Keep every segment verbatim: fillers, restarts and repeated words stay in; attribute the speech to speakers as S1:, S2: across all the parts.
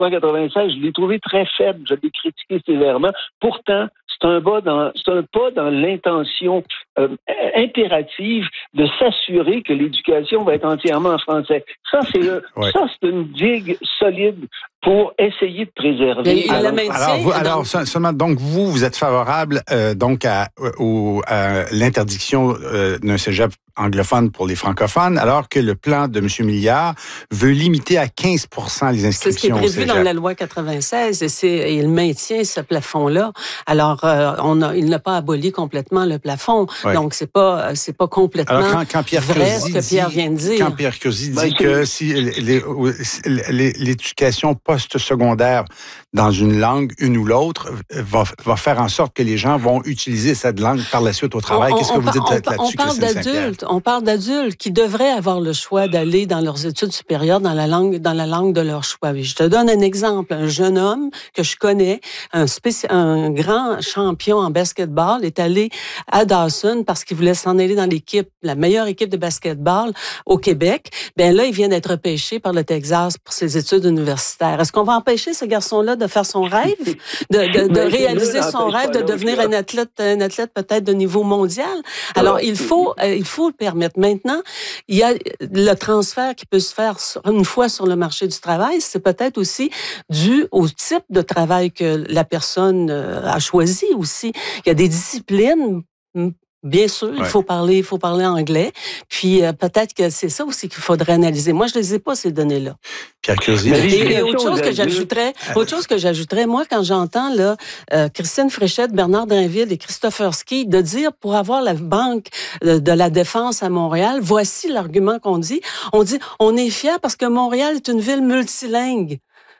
S1: quatre-vingt-seize, je l'ai trouvé très faible, je l'ai critiqué sévèrement. Pourtant, c'est un pas dans, c'est un pas dans l'intention euh, impérative de s'assurer que l'éducation va être entièrement en français. Ça, c'est, euh, ouais. ça, c'est une digue solide pour essayer de préserver.
S2: Alors, alors, vous, alors seulement, donc vous, vous êtes favorable euh, donc à, au, à l'interdiction euh, d'un cégep anglophone pour les francophones, alors que le plan de M. Milliard veut limiter à quinze pour cent les inscriptions.
S3: C'est ce qui est prévu dans la loi quatre-vingt-seize et, c'est, et il maintient ce plafond-là. Alors, euh, on a, il n'a pas aboli complètement le plafond, ouais. donc c'est pas, c'est pas complètement alors, quand, quand Pierre vrai ce que Pierre vient de dire.
S2: Quand Pierre Curzi dit ben, que si les, les, l'éducation post-secondaire dans une langue, une ou l'autre, va, va faire en sorte que les gens vont utiliser cette langue par la suite au travail. On, Qu'est-ce que vous dites
S3: on,
S2: là-dessus,
S3: on parle d'adultes. On parle d'adultes qui devraient avoir le choix d'aller dans leurs études supérieures dans la langue, dans la langue de leur choix. Je te donne un exemple. Un jeune homme que je connais, un, spéci- un grand champion en basketball, est allé à Dawson parce qu'il voulait s'en aller dans l'équipe, la meilleure équipe de basketball au Québec. Ben là, il vient d'être repêché par le Texas pour ses études universitaires. Est-ce qu'on va empêcher ce garçon-là de faire son rêve, de, de, de réaliser son rêve, de devenir un athlète, un athlète peut-être de niveau mondial? Alors, il faut, il faut le permettre. Maintenant, il y a le transfert qui peut se faire une fois sur le marché du travail. C'est peut-être aussi dû au type de travail que la personne a choisi aussi. Il y a des disciplines. Bien sûr, ouais. il faut parler, il faut parler anglais. Puis euh, peut-être que c'est ça aussi qu'il faudrait analyser. Moi, je les ai pas ces données-là.
S2: Pierre Curzi.
S3: Et, et autre chose que j'ajouterais, autre chose que j'ajouterais, moi, quand j'entends là euh, Christine Fréchette, Bernard Drinville et Christopher Ski de dire pour avoir la banque de, de la défense à Montréal, voici l'argument qu'on dit. On dit on est fiers parce que Montréal est une ville multilingue.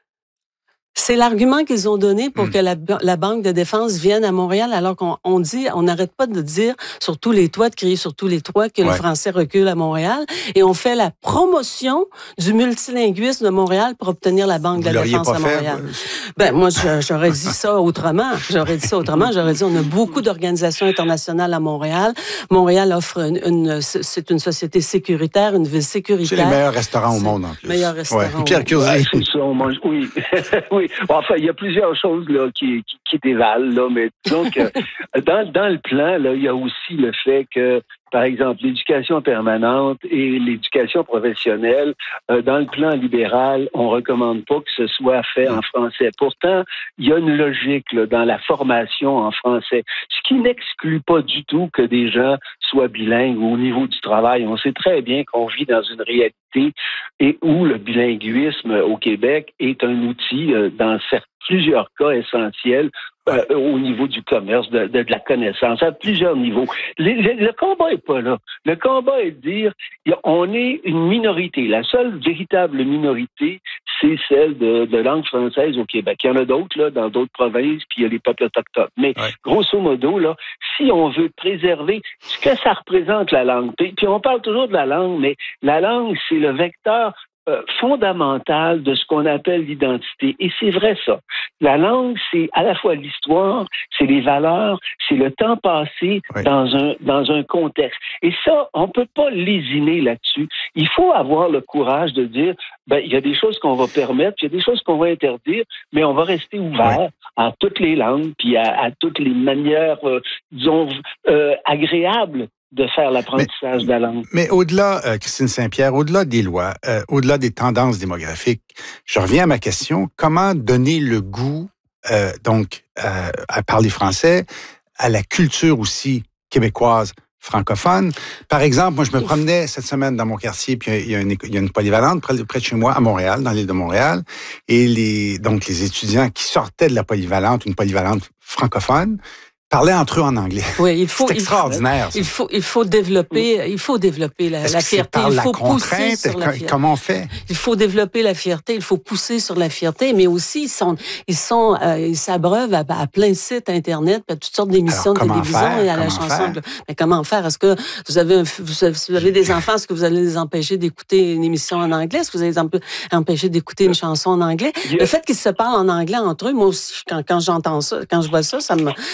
S3: C'est l'argument qu'ils ont donné pour mmh. que la, la Banque de défense vienne à Montréal, alors qu'on on dit, on n'arrête pas de dire sur tous les toits, de crier sur tous les toits que ouais. le français recule à Montréal, et on fait la promotion du multilinguisme de Montréal pour obtenir la Banque Vous de la défense à Montréal. Fait, ben moi, j'aurais dit ça autrement. J'aurais dit ça autrement. J'aurais dit, on a beaucoup d'organisations internationales à Montréal. Montréal offre une, une c'est une société sécuritaire, une ville sécuritaire.
S2: C'est les meilleurs restaurants au monde en plus.
S3: Meilleurs restaurants.
S2: Ouais. Pierre Curzi.
S1: Ouais, c'est ça, on mange. Oui. oui. Enfin, il y a plusieurs choses là qui, qui, qui dévalent, là, mais donc euh, dans, dans le plan, là, il y a aussi le fait que, par exemple, l'éducation permanente et l'éducation professionnelle, euh, dans le plan libéral, on recommande pas que ce soit fait en français. Pourtant, il y a une logique là, dans la formation en français, ce qui n'exclut pas du tout que des gens soient bilingues au niveau du travail. On sait très bien qu'on vit dans une réalité et où le bilinguisme au Québec est un outil euh, dans certains plusieurs cas essentiels euh, au niveau du commerce, de, de, de la connaissance, à plusieurs niveaux. Le, le, le combat est pas là. Le combat est de dire, on est une minorité. La seule véritable minorité, c'est celle de, de langue française au Québec. Il y en a d'autres là dans d'autres provinces, puis il y a les peuples autochtones. Mais ouais. grosso modo, là, si on veut préserver ce que ça représente la langue, puis, puis on parle toujours de la langue, mais la langue, c'est le vecteur Euh, fondamentale de ce qu'on appelle l'identité. Et c'est vrai ça. La langue, c'est à la fois l'histoire, c'est les valeurs, c'est le temps passé oui. dans un dans un contexte. Et ça, on peut pas lésiner là-dessus. Il faut avoir le courage de dire, ben il y a des choses qu'on va permettre, il y a des choses qu'on va interdire, mais on va rester ouvert oui. à toutes les langues, puis à, à toutes les manières, euh, disons, euh, agréables de faire l'apprentissage
S2: mais,
S1: de la langue.
S2: Mais au-delà, euh, Christine Saint-Pierre, au-delà des lois, euh, au-delà des tendances démographiques, je reviens à ma question, comment donner le goût, euh, donc, euh, à parler français, à la culture aussi québécoise, francophone? Par exemple, moi, je me promenais cette semaine dans mon quartier, puis il y a une, il y a une polyvalente près de, près de chez moi, à Montréal, dans l'île de Montréal, et les, donc, les étudiants qui sortaient de la polyvalente, une polyvalente francophone, parlaient entre eux en anglais.
S3: Oui, il faut.
S2: C'est extraordinaire.
S3: Il faut, il faut développer, il faut développer la, la fierté. Il faut pousser sur la fierté.
S2: Comment on fait?
S3: Il faut développer la fierté. Il faut pousser sur la fierté, mais aussi ils sont, ils sont, euh, ils s'abreuvent à, à plein de sites internet, à toutes sortes d'émissions de télévision
S2: faire?
S3: et à
S2: comment
S3: la chanson.
S2: Faire?
S3: Mais comment faire? Est-ce que vous avez, un, vous avez, vous avez des enfants? Est-ce que vous allez les empêcher d'écouter une émission en anglais? Est-ce que vous allez les empêcher d'écouter une chanson en anglais? Le fait qu'ils se parlent en anglais entre eux, moi aussi, quand, quand j'entends ça, quand je vois ça, ça me, ça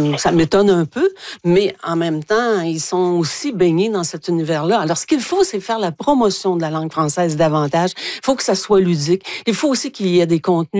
S3: me- ça m'étonne un peu, mais en même temps, ils sont aussi baignés dans cet univers-là. Alors, ce qu'il faut, c'est faire la promotion de la langue française davantage. Il faut que ça soit ludique. Il faut aussi qu'il y ait des contenus